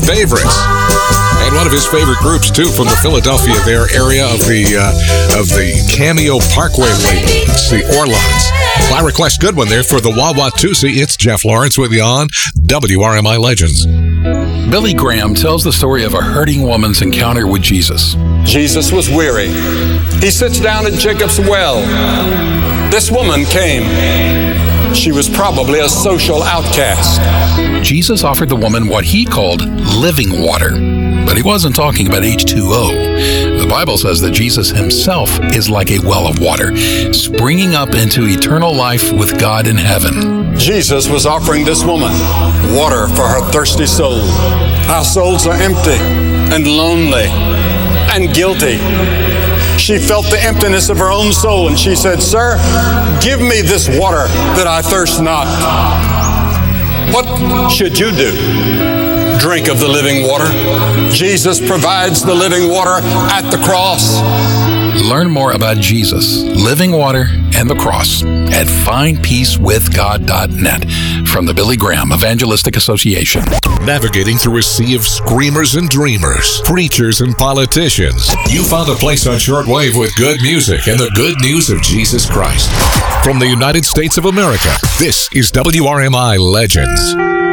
favorites. And one of his favorite groups, too, from the Philadelphia area of the Cameo Parkway label. It's the Orlons. By request, good one there for the Wah-Wah-Tusi. It's Jeff Lawrence with you on WRMI Legends. Billy Graham tells the story of a hurting woman's encounter with Jesus. Jesus was weary. He sits down at Jacob's well. This woman came. She was probably a social outcast. Jesus offered the woman what he called living water, but he wasn't talking about H2O. The Bible says that Jesus himself is like a well of water, springing up into eternal life with God in heaven. Jesus was offering this woman water for her thirsty soul. Our souls are empty and lonely and guilty. She felt the emptiness of her own soul, and she said, "Sir, give me this water that I thirst not." What should you do? Drink of the living water. Jesus provides the living water at the cross. Learn more about Jesus, living water, and the cross at findpeacewithgod.net from the Billy Graham Evangelistic Association. Navigating through a sea of screamers and dreamers, preachers and politicians, you found a place on shortwave with good music and the good news of Jesus Christ. From the United States of America, this is WRMI Legends.